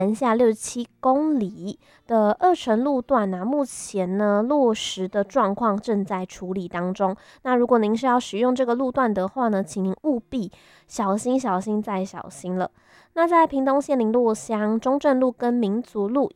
南下67公里的二层路段啊，目前呢落实的状况正在处理当中。那如果您是要使用这个路段的话呢，请您务必小心、小心再小心了。那在屏东县林落乡、中正路跟民族路